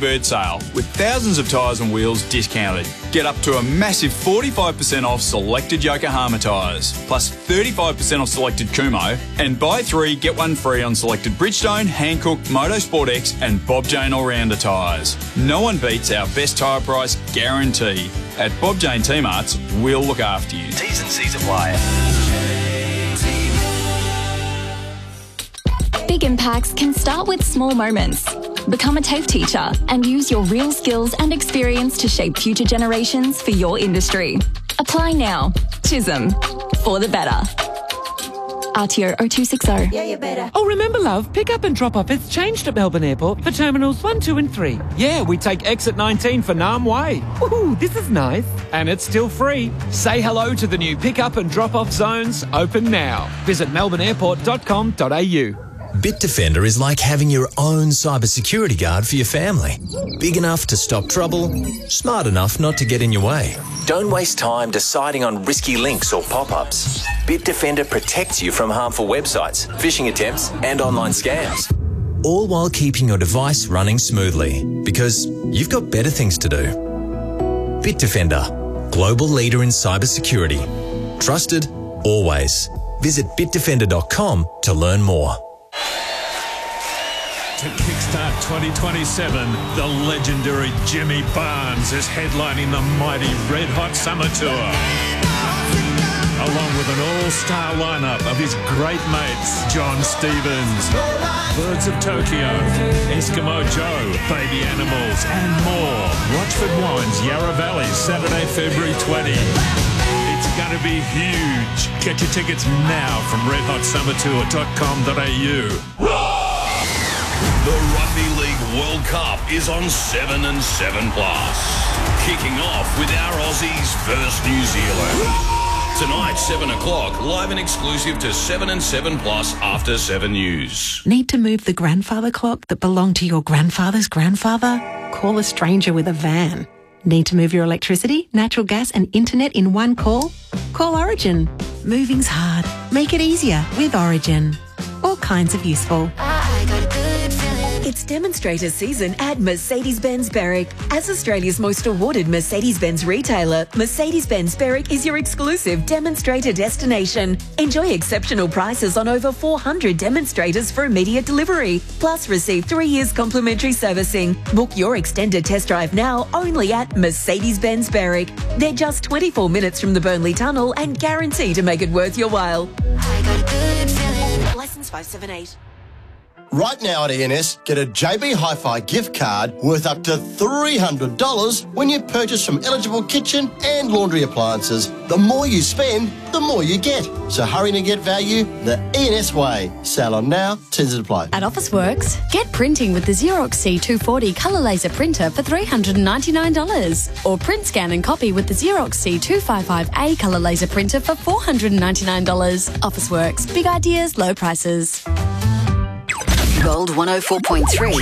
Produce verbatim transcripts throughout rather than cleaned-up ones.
bird sale with thousands of tyres and wheels discounted. Get up to a massive forty-five percent off selected Yokohama tyres, plus thirty-five percent off selected Kumho, and buy three, get one free on selected Bridgestone, Hankook, Motorsport X and Bob Jane All-Rounder tyres. No one beats our best tyre price guarantee. At Bob Jane T-Marts, we'll look after you. T's and C's apply. Big impacts can start with small moments. Become a TAFE teacher and use your real skills and experience to shape future generations for your industry. Apply now. Chisholm. For the better. R T O oh two six oh. Yeah, you better. Oh, remember, love, pick up and drop off has changed at Melbourne Airport for Terminals one, two and three. Yeah, we take exit nineteen for Nam Way. Ooh, this is nice. And it's still free. Say hello to the new pick up and drop off zones, open now. Visit melbourne airport dot com dot a u. Bitdefender is like having your own cybersecurity guard for your family. Big enough to stop trouble, smart enough not to get in your way. Don't waste time deciding on risky links or pop-ups. Bitdefender protects you from harmful websites, phishing attempts and online scams. All while keeping your device running smoothly, because you've got better things to do. Bitdefender, global leader in cybersecurity. Trusted, always. Visit bitdefender dot com to learn more. To kickstart twenty twenty-seven, the legendary Jimmy Barnes is headlining the mighty Red Hot Summer Tour. Along with an all-star lineup of his great mates, John Stevens, Birds of Tokyo, Eskimo Joe, Baby Animals, and more. Rochford Wines, Yarra Valley, Saturday, February twentieth. It's going to be huge. Get your tickets now from red hot summer tour dot com dot a u. The Rugby League World Cup is on seven and seven plus. Kicking off with our Aussies versus New Zealand. Tonight, seven o'clock, live and exclusive to seven and seven plus after seven News. Need to move the grandfather clock that belonged to your grandfather's grandfather? Call a stranger with a van. Need to move your electricity, natural gas and internet in one call? Call Origin. Moving's hard. Make it easier with Origin. All kinds of useful. I got a good feeling. It's demonstrator season at Mercedes-Benz Berwick. As Australia's most awarded Mercedes-Benz retailer, Mercedes-Benz Berwick is your exclusive demonstrator destination. Enjoy exceptional prices on over four hundred demonstrators for immediate delivery. Plus, receive three years complimentary servicing. Book your extended test drive now only at Mercedes-Benz Berwick. They're just twenty-four minutes from the Burnley Tunnel and guarantee to make it worth your while. I got a good feeling. License five seven eight. Right now at E N S, get a J B Hi-Fi gift card worth up to three hundred dollars when you purchase from eligible kitchen and laundry appliances. The more you spend, the more you get. So hurry to get value the E N S way. Sale on now, T's apply. At Officeworks, get printing with the Xerox C two forty colour laser printer for three hundred ninety-nine dollars. Or print, scan and copy with the Xerox C two fifty-five A colour laser printer for four hundred ninety-nine dollars. Officeworks, big ideas, low prices. Gold one oh four point three.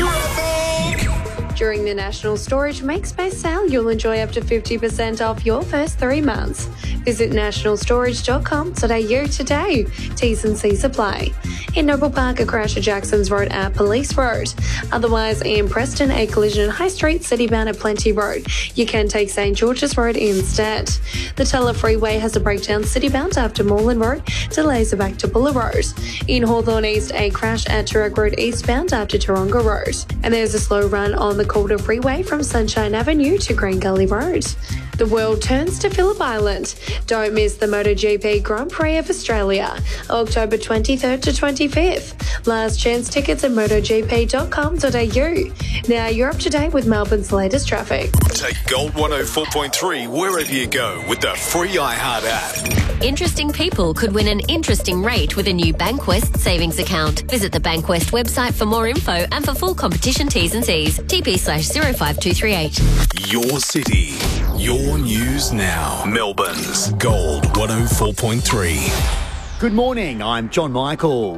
During the National Storage Make Space sale, you'll enjoy up to fifty percent off your first three months. Visit national storage dot com dot a u today. T's and C's apply. In Noble Park, a crash at Jackson's Road at Police Road. Otherwise, in Preston, a collision at High Street, citybound at Plenty Road. You can take St George's Road instead. The Teller Freeway has a breakdown citybound after Moreland Road. Delays are back to Buller Road. In Hawthorn East, a crash at Turok Road eastbound after Taronga Road. And there's a slow run on the Calder Freeway from Sunshine Avenue to Green Gully Road. The world turns to Phillip Island. Don't miss the MotoGP Grand Prix of Australia, October twenty-third to twenty-fifth. Last chance tickets at moto g p dot com dot a u. Now you're up to date with Melbourne's latest traffic. Take Gold one oh four point three wherever you go with the free iHeart app. Interesting people could win an interesting rate with a new Bankwest savings account. Visit the Bankwest website for more info and for full competition T's and C's. T P slash zero five two three eight. Your city, your news now. Melbourne's Gold one oh four point three. Good morning, I'm John Michael.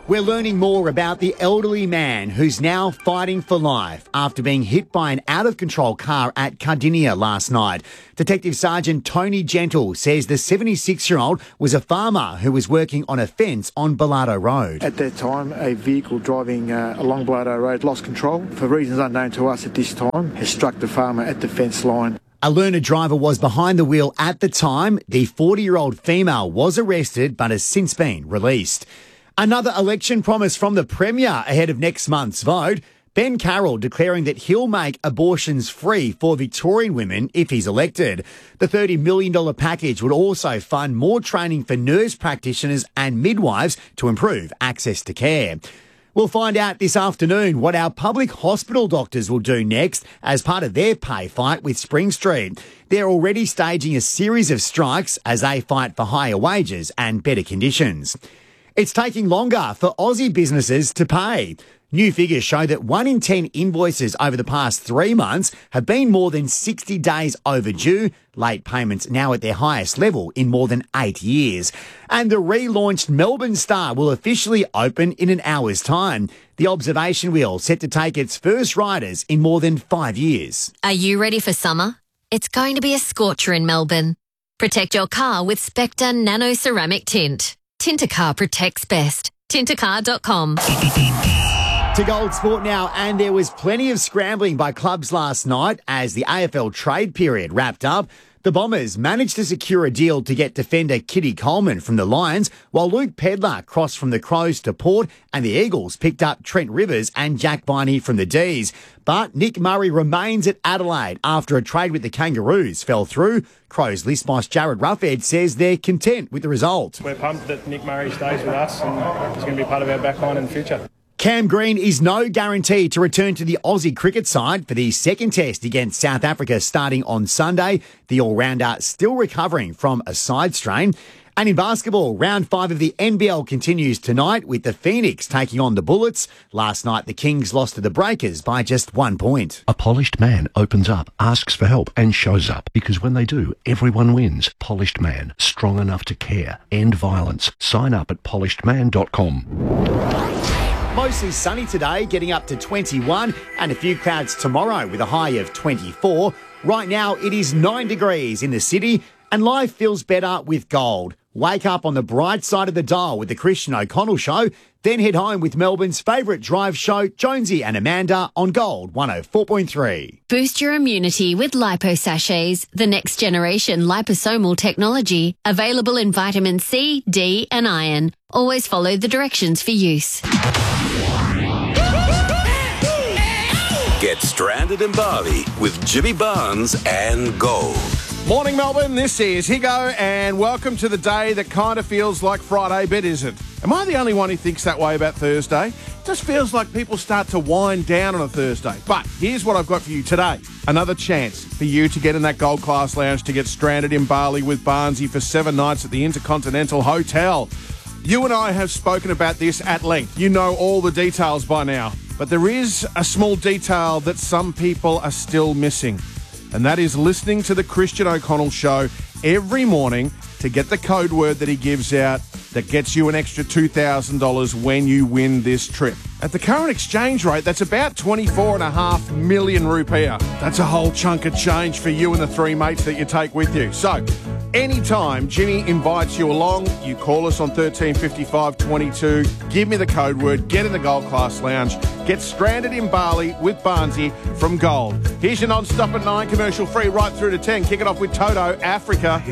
We're learning more about the elderly man who's now fighting for life after being hit by an out-of-control car at Cardinia last night. Detective Sergeant Tony Gentle says the seventy-six-year-old was a farmer who was working on a fence on Bellardo Road. At that time, a vehicle driving uh, along Bellardo Road lost control. For reasons unknown to us at this time, has struck the farmer at the fence line. A learner driver was behind the wheel at the time. The forty-year-old female was arrested but has since been released. Another election promise from the Premier ahead of next month's vote. Ben Carroll declaring that he'll make abortions free for Victorian women if he's elected. The thirty million dollars package would also fund more training for nurse practitioners and midwives to improve access to care. We'll find out this afternoon what our public hospital doctors will do next as part of their pay fight with Spring Street. They're already staging a series of strikes as they fight for higher wages and better conditions. It's taking longer for Aussie businesses to pay. New figures show that one in ten invoices over the past three months have been more than sixty days overdue. Late payments now at their highest level in more than eight years. And the relaunched Melbourne Star will officially open in an hour's time. The observation wheel set to take its first riders in more than five years. Are you ready for summer? It's going to be a scorcher in Melbourne. Protect your car with Spectre Nano Ceramic Tint. Tint a car protects best. Tint a car dot com. To Gold Sport now, and there was plenty of scrambling by clubs last night as the A F L trade period wrapped up. The Bombers managed to secure a deal to get defender Kitty Coleman from the Lions, while Luke Pedlar crossed from the Crows to Port, and the Eagles picked up Trent Rivers and Jack Viney from the D's. But Nick Murray remains at Adelaide after a trade with the Kangaroos fell through. Crows list boss Jared Ruffhead says they're content with the result. We're pumped that Nick Murray stays with us and he's going to be part of our backline in the future. Cam Green is no guarantee to return to the Aussie cricket side for the second test against South Africa starting on Sunday. The all-rounder still recovering from a side strain. And in basketball, round five of the N B L continues tonight with the Phoenix taking on the Bullets. Last night, the Kings lost to the Breakers by just one point. A polished man opens up, asks for help and shows up. Because when they do, everyone wins. Polished Man, strong enough to care. End violence. Sign up at polished man dot com. Mostly sunny today, getting up to twenty-one, and a few clouds tomorrow with a high of twenty-four. Right now, it is nine degrees in the city, and life feels better with gold. Wake up on the bright side of the dial with the Christian O'Connell Show, then head home with Melbourne's favourite drive show, Jonesy and Amanda, on Gold one oh four point three. Boost your immunity with Lipo Sachets, the next generation liposomal technology, available in vitamin C, D and iron. Always follow the directions for use. Get stranded in Bali with Jimmy Barnes and Gold. Morning, Melbourne. This is Higo, and welcome to the day that kind of feels like Friday, but isn't. Am I the only one who thinks that way about Thursday? It just feels like people start to wind down on a Thursday. But here's what I've got for you today. Another chance for you to get in that Gold Class Lounge to get stranded in Bali with Barnesy for seven nights at the Intercontinental Hotel. You and I have spoken about this at length. You know all the details by now. But there is a small detail that some people are still missing. And that is listening to the Christian O'Connell Show every morning to get the code word that he gives out that gets you an extra two thousand dollars when you win this trip. At the current exchange rate, that's about twenty-four point five million rupiah. That's a whole chunk of change for you and the three mates that you take with you. So, anytime Jimmy invites you along, you call us on thirteen fifty-five twenty-two, give me the code word, get in the Gold Class Lounge, get stranded in Bali with Barnesy from Gold. Here's your non-stop at nine, commercial free right through to ten. Kick it off with Toto, Africa.